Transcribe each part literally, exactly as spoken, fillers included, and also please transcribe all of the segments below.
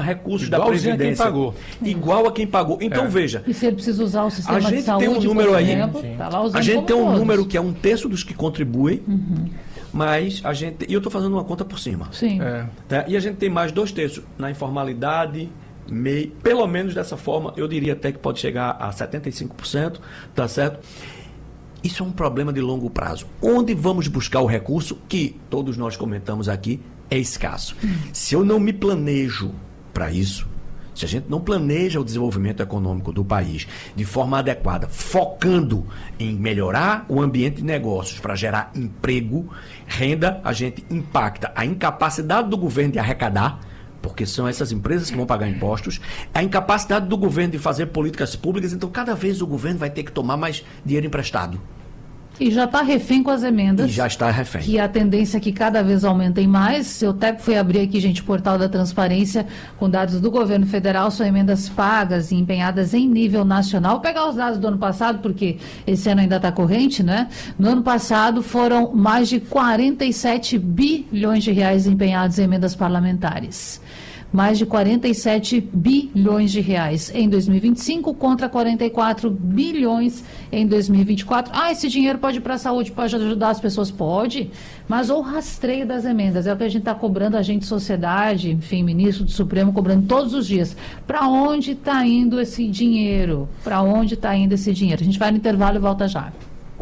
recursos Igualzinho da Previdência. a quem pagou. Igual a quem pagou. Então, É. veja... E se ele precisa usar o sistema a gente de saúde, tem um número por aí, exemplo, tá lá usando a gente como tem um todos. número que é um terço dos que contribuem, uhum. mas a gente... E eu estou fazendo uma conta por cima. Sim. É. Tá? E a gente tem mais dois terços na informalidade, meio, pelo menos dessa forma, eu diria até que pode chegar a setenta e cinco por cento, tá certo? Isso é um problema de longo prazo. Onde vamos buscar o recurso que, todos nós comentamos aqui, é escasso. Hum. Se eu não me planejo para isso, se a gente não planeja o desenvolvimento econômico do país de forma adequada, focando em melhorar o ambiente de negócios para gerar emprego, renda, a gente impacta a incapacidade do governo de arrecadar, porque são essas empresas que vão pagar impostos, a incapacidade do governo de fazer políticas públicas, então cada vez o governo vai ter que tomar mais dinheiro emprestado. E já está refém com as emendas. E já está refém. Que a tendência é que cada vez aumentem mais. Eu até fui abrir aqui, gente, o portal da transparência, com dados do governo federal, são emendas pagas e empenhadas em nível nacional. Vou pegar os dados do ano passado, porque esse ano ainda está corrente, né? No ano passado foram mais de quarenta e sete bilhões de reais empenhados em emendas parlamentares. Mais de quarenta e sete bilhões de reais em dois mil e vinte e cinco contra quarenta e quatro bilhões em dois mil e vinte e quatro. Ah, esse dinheiro pode ir para a saúde, pode ajudar as pessoas? Pode, mas o rastreio das emendas é o que a gente está cobrando, a gente, sociedade, enfim, ministro do Supremo, cobrando todos os dias. Para onde está indo esse dinheiro? Para onde está indo esse dinheiro? A gente vai no intervalo e volta já.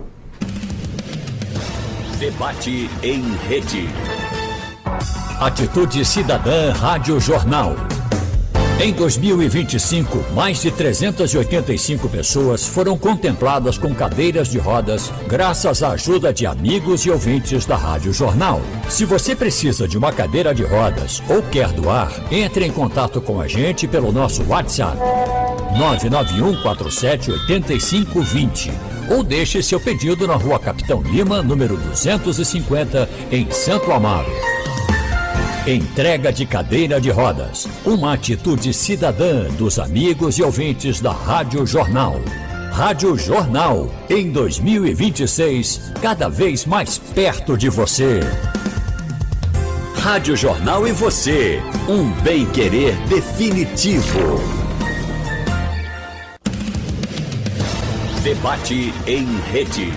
Debate em rede. Atitude Cidadã Rádio Jornal. Em dois mil e vinte e cinco, mais de trezentas e oitenta e cinco pessoas foram contempladas com cadeiras de rodas graças à ajuda de amigos e ouvintes da Rádio Jornal. Se você precisa de uma cadeira de rodas ou quer doar, entre em contato com a gente pelo nosso WhatsApp nove nove um quatro sete oito cinco dois zero ou deixe seu pedido na Rua Capitão Lima, número duzentos e cinquenta, em Santo Amaro. Entrega de cadeira de rodas, uma atitude cidadã dos amigos e ouvintes da Rádio Jornal. Rádio Jornal, em dois mil e vinte e seis, cada vez mais perto de você. Rádio Jornal e você, um bem-querer definitivo. Debate em rede.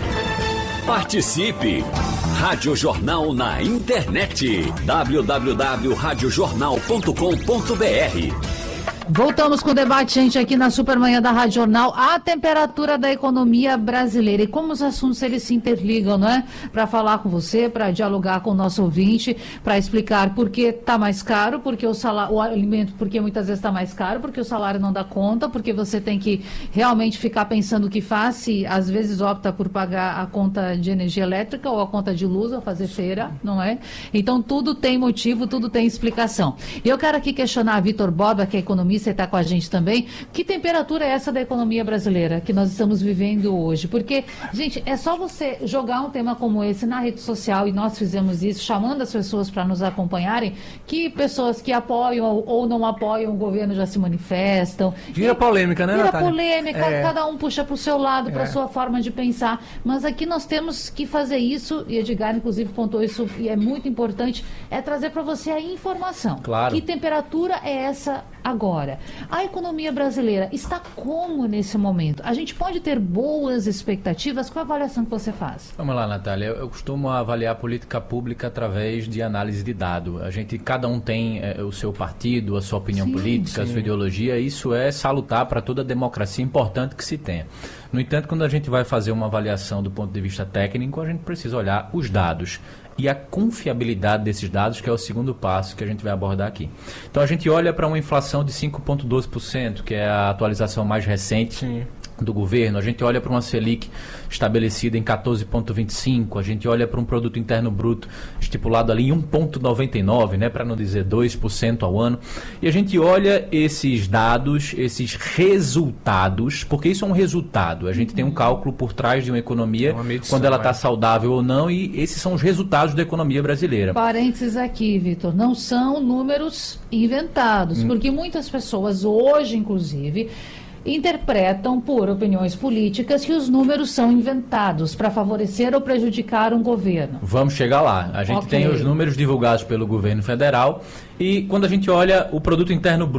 Participe! Rádio Jornal na internet. w w w ponto rádio jornal ponto com ponto b r. Voltamos com o debate, gente, aqui na Supermanhã da Rádio Jornal, a temperatura da economia brasileira e como os assuntos eles se interligam, não é? Para falar com você, para dialogar com o nosso ouvinte, para explicar por que está mais caro, porque o salário, o alimento, porque muitas vezes está mais caro, porque o salário não dá conta, porque você tem que realmente ficar pensando o que faz, se às vezes opta por pagar a conta de energia elétrica ou a conta de luz ou fazer feira, não é? Então tudo tem motivo, tudo tem explicação. E eu quero aqui questionar a Vitor Borba, que é economista, você está com a gente também. Que temperatura é essa da economia brasileira que nós estamos vivendo hoje? Porque, gente, é só você jogar um tema como esse na rede social, e nós fizemos isso, chamando as pessoas para nos acompanharem, que pessoas que apoiam ou não apoiam o governo já se manifestam. Vira polêmica, né, Vira Natália? polêmica, É. cada um puxa para o seu lado, para a É. sua forma de pensar. Mas aqui nós temos que fazer isso, e Edgar, inclusive, pontuou isso, e é muito importante, é trazer para você a informação. Claro. Que temperatura é essa agora? A economia brasileira está como nesse momento? A gente pode ter boas expectativas? Qual a avaliação que você faz? Vamos lá, Natália. Eu, eu costumo avaliar a política pública através de análise de dado. A gente, cada um tem é, o seu partido, a sua opinião Sim, política, sim. a sua ideologia. Isso é salutar para toda a democracia, importante que se tenha. No entanto, quando a gente vai fazer uma avaliação do ponto de vista técnico, a gente precisa olhar os dados e a confiabilidade desses dados, que é o segundo passo que a gente vai abordar aqui. Então, a gente olha para uma inflação de cinco vírgula doze por cento, que é a atualização mais recente Sim. do governo. A gente olha para uma Selic estabelecida em quatorze vírgula vinte e cinco, a gente olha para um produto interno bruto estipulado ali em um vírgula noventa e nove, né, para não dizer dois por cento ao ano. E a gente olha esses dados, esses resultados, porque isso é um resultado. A gente tem um cálculo por trás de uma economia, É uma medição, quando ela está é. saudável ou não, e esses são os resultados da economia brasileira. Parênteses aqui, Vitor, não são números inventados, Hum. porque muitas pessoas hoje, inclusive, interpretam por opiniões políticas que os números são inventados para favorecer ou prejudicar um governo. Vamos chegar lá. A gente Ok. tem os números divulgados pelo governo federal e quando a gente olha o produto interno bruto